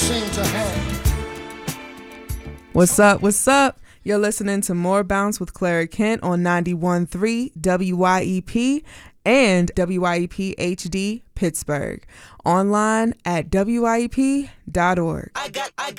seem to have. What's up? What's up? You're listening to More Bounce with Clara Kent on 91.3 WYEP and WYEP HD Pittsburgh. Online at WYEP.org. I got